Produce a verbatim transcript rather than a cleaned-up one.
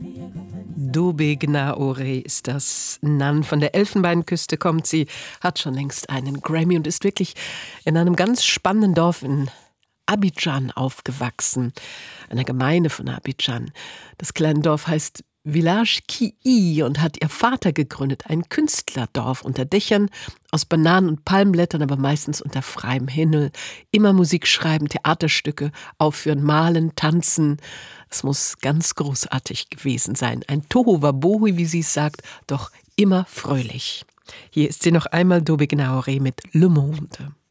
Dobe Gnaore ist das. Nan von der Elfenbeinküste kommt sie, hat schon längst einen Grammy und ist wirklich in einem ganz spannenden Dorf in Abidjan aufgewachsen, einer Gemeinde von Abidjan. Das kleine Dorf heißt Village Kii und hat ihr Vater gegründet, ein Künstlerdorf unter Dächern aus Bananen- und Palmblättern, aber meistens unter freiem Himmel. Immer Musik schreiben, Theaterstücke aufführen, malen, tanzen. Es muss ganz großartig gewesen sein. Ein Tohuwabohu, wie sie es sagt, doch immer fröhlich. Hier ist sie noch einmal, Dobe Gnaore mit Le Monde.